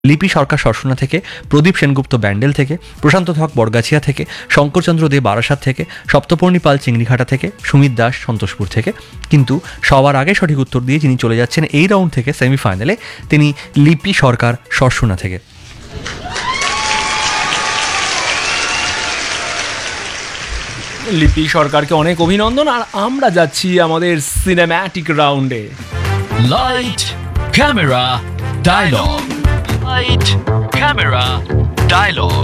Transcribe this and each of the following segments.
লিপি সরকার সরসোনা থেকে, প্রদীপ সেনগুপ্ত ব্যান্ডেল থেকে, প্রশান্ত ধক বরগাছিয়া থেকে, শঙ্করচন্দ্র দে বারাসাত থেকে, সপ্তপর্ণী পাল চিংড়িঘাটা থেকে, সুমিত দাস সন্তোষপুর থেকে। কিন্তু সবার আগে সঠিক উত্তর দিয়ে যিনি চলে যাচ্ছেন এই রাউন্ড থেকে সেমিফাইনালে, তিনি লিপি সরকার সরসোনা থেকে। লিপি সরকারকে অনেক অভিনন্দন। আর আমরা যাচ্ছি আমাদের সিনেম্যাটিক রাউন্ডে। Light camera dialogue, light camera dialogue.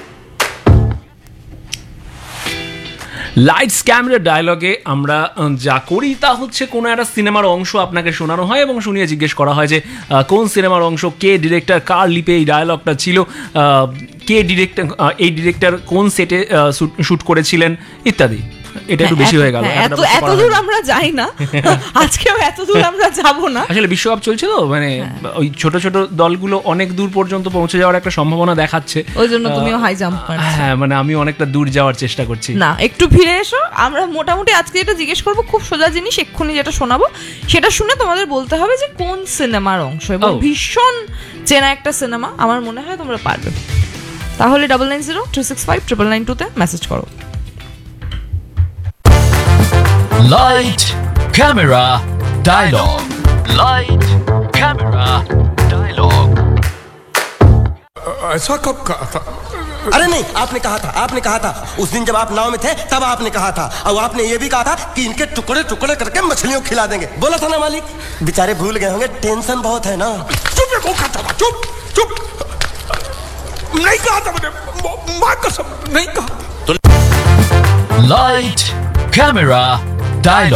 Lights camera ডায়লগে আমরা যা করি তা হচ্ছে কোনো একটা সিনেমার অংশ আপনাকে শোনানো হয় এবং শুনিয়ে জিজ্ঞেস করা হয় যে কোন সিনেমার অংশ, কে ডিরেক্টর, কার লিপে এই ডায়লগটা ছিল, কে ডিরেক্টর, এই ডিরেক্টর কোন সেটে শ্যুট করেছিলেন ইত্যাদি। এটা একটু বেশি হয়ে গেল, এত দূর আমরা যাই না, আজকেও এত দূর আমরা যাব না। আসলে বিশ্বকাপ চলছে তো, মানে ওই ছোট ছোট দলগুলো অনেক দূর পর্যন্ত পৌঁছে যাওয়ার একটা সম্ভাবনা দেখাচ্ছে, ওই জন্য তুমিও হাই জাম্প মারছো। হ্যাঁ, মানে আমি অনেকটা দূর যাওয়ার চেষ্টা করছি। না, একটু ফিরে এসো। আমরা মোটামুটি আজকে যেটা জিজ্ঞেস করবো খুব সোজা জিনিস, এক্ষুনি যেটা শোনাবো সেটা শুনে তোমাদের বলতে হবে যে কোন সিনেমার অংশ, এবং ভীষণ চেনা একটা সিনেমা, আমার মনে হয় তোমরা পারবে। তাহলে 9902659992 তে মেসেজ করো। Light camera dialogue, light camera dialogue. ऐसा कब कहा था? अरे नहीं, आपने कहा था उस दिन जब आप नाव में थे तब आपने कहा था, और आपने ये भी कहा था कि इनके टुकड़े टुकड़े करके मछलियों खिला देंगे। बोला था ना मालिक? बेचारे भूल गए होंगे, टेंशन बहुत है ना। चुप रे, मुंह खाता था, चुप चुप। नहीं कहा था मैंने, मां कसम नहीं कहा। Light camera dialogue.